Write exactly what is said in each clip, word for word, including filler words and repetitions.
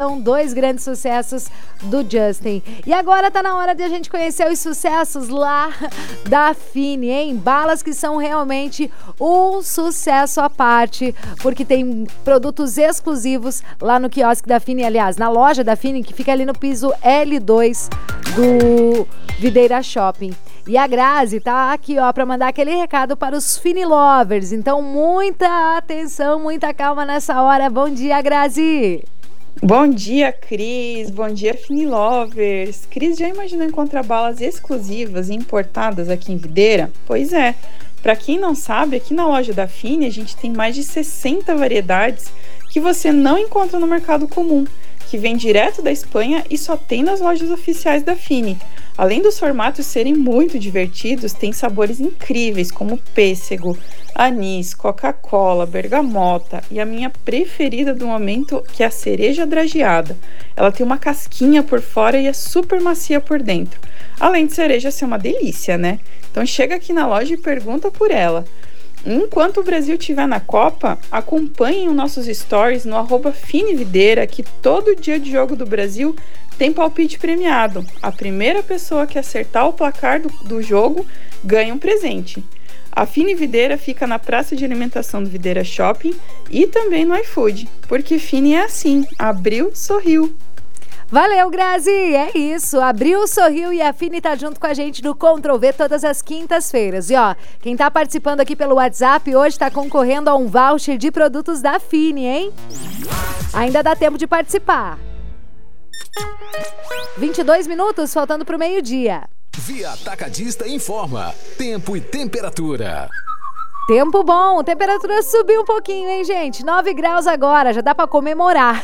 Paixão, dois grandes sucessos do Justin. E agora tá na hora de a gente conhecer os sucessos lá da Fini, hein? Balas que são realmente um sucesso à parte, porque tem produtos exclusivos lá no quiosque da Fini, aliás, na loja da Fini, que fica ali no piso L dois do Videira Shopping. E a Grazi tá aqui, ó, pra mandar aquele recado para os Fini Lovers. Então, muita atenção, muita calma nessa hora. Bom dia, Grazi! Bom dia, Cris. Bom dia, Fini Lovers. Cris, já imaginou encontrar balas exclusivas e importadas aqui em Videira? Pois é. Para quem não sabe, aqui na loja da Fini a gente tem mais de sessenta variedades que você não encontra no mercado comum, que vem direto da Espanha e só tem nas lojas oficiais da Fini. Além dos formatos serem muito divertidos, tem sabores incríveis como pêssego, anis, Coca-Cola, bergamota e a minha preferida do momento, que é a cereja drageada. Ela tem uma casquinha por fora e é super macia por dentro. Além de cereja ser uma delícia, né? Então chega aqui na loja e pergunta por ela. Enquanto o Brasil estiver na Copa, acompanhem os nossos stories no arroba Finivideira, que todo dia de jogo do Brasil tem palpite premiado. A primeira pessoa que acertar o placar do, do jogo ganha um presente. A Fini Videira fica na praça de alimentação do Videira Shopping e também no iFood, porque Fini é assim, abriu, sorriu. Valeu, Grazi! É isso, abriu, sorriu e a Fini tá junto com a gente no Control V todas as quintas-feiras. E ó, quem tá participando aqui pelo WhatsApp hoje tá concorrendo a um voucher de produtos da Fini, hein? Ainda dá tempo de participar. vinte e dois minutos, faltando pro meio-dia. Via Atacadista informa tempo e temperatura. Tempo bom, temperatura subiu um pouquinho, hein, gente? nove graus agora, já dá pra comemorar.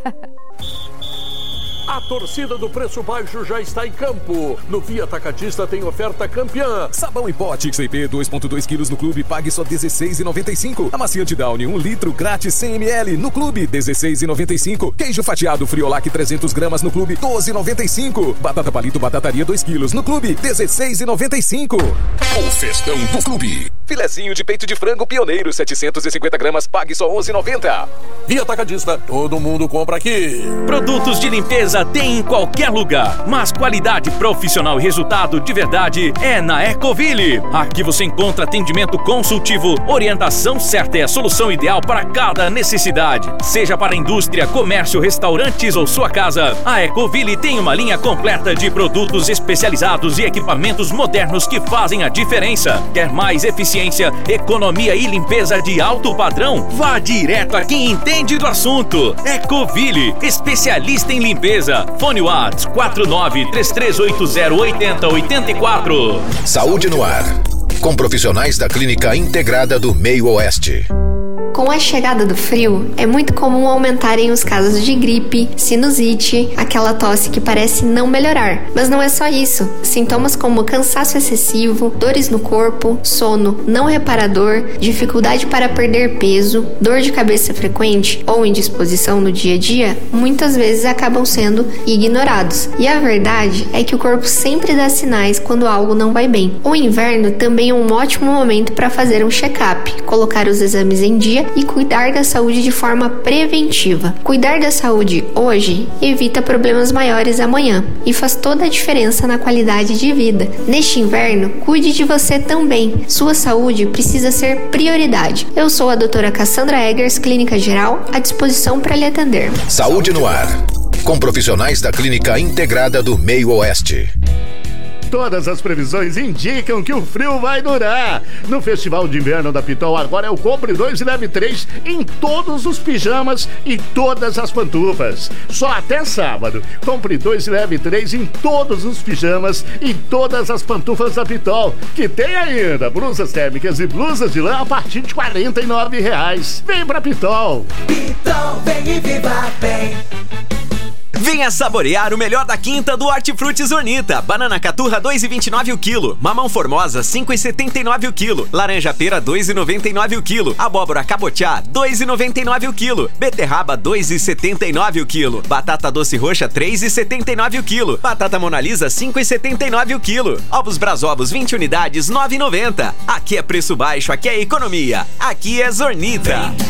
A torcida do Preço Baixo já está em campo. No Via Atacadista tem oferta campeã. Sabão em pó X P dois vírgula dois quilos no clube, pague só dezesseis reais e noventa e cinco centavos. Amaciante Downy um litro grátis cem mililitros no clube, dezesseis reais e noventa e cinco centavos. Queijo fatiado Friolac trezentas gramas no clube, doze reais e noventa e cinco centavos. Batata palito batataria dois quilos no clube, dezesseis reais e noventa e cinco centavos. O festão do clube. Filezinho de peito de frango Pioneiro setecentas e cinquenta gramas, pague só onze reais e noventa centavos. Via Atacadista, todo mundo compra aqui. Produtos de limpeza tem em qualquer lugar, mas qualidade profissional e resultado de verdade é na Ecoville. Aqui você encontra atendimento consultivo, orientação certa e a solução ideal para cada necessidade. Seja para indústria, comércio, restaurantes ou sua casa, a Ecoville tem uma linha completa de produtos especializados e equipamentos modernos que fazem a diferença. Quer mais eficiência, economia e limpeza de alto padrão? Vá direto a quem entende do assunto. Ecoville, especialista em limpeza. Fone Whats quatro nove três três oito zero oito zero oito quatro. Saúde no ar, com profissionais da Clínica Integrada do Meio Oeste. Com a chegada do frio, é muito comum aumentarem os casos de gripe, sinusite, aquela tosse que parece não melhorar. Mas não é só isso. Sintomas como cansaço excessivo, dores no corpo, sono não reparador, dificuldade para perder peso, dor de cabeça frequente ou indisposição no dia a dia, muitas vezes acabam sendo ignorados. E a verdade é que o corpo sempre dá sinais quando algo não vai bem. O inverno também é um ótimo momento para fazer um check-up, colocar os exames em dia e cuidar da saúde de forma preventiva. Cuidar da saúde hoje evita problemas maiores amanhã e faz toda a diferença na qualidade de vida. Neste inverno, cuide de você também. Sua saúde precisa ser prioridade. Eu sou a doutora Cassandra Eggers, Clínica Geral, à disposição para lhe atender. Saúde no ar, com profissionais da Clínica Integrada do Meio Oeste. Todas as previsões indicam que o frio vai durar. No Festival de Inverno da Pitol, agora é o compre dois e leve três em todos os pijamas e todas as pantufas. Só até sábado. Compre dois e leve três em todos os pijamas e todas as pantufas da Pitol, que tem ainda blusas térmicas e blusas de lã a partir de quarenta e nove reais. Vem pra Pitol. Pitol, vem e viva bem. Venha saborear o melhor da quinta do Hortifruti Zornita. Banana caturra dois reais e vinte e nove centavos o quilo. Mamão formosa cinco reais e setenta e nove centavos o quilo. Laranja pera dois reais e noventa e nove centavos o quilo. Abóbora cabotiá dois reais e noventa e nove centavos o quilo. Beterraba dois reais e setenta e nove centavos o quilo. Batata doce roxa três reais e setenta e nove centavos o quilo. Batata Monalisa cinco reais e setenta e nove centavos o quilo. Ovos Brasovos vinte unidades nove reais e noventa centavos. Aqui é preço baixo, aqui é economia. Aqui é Zornita.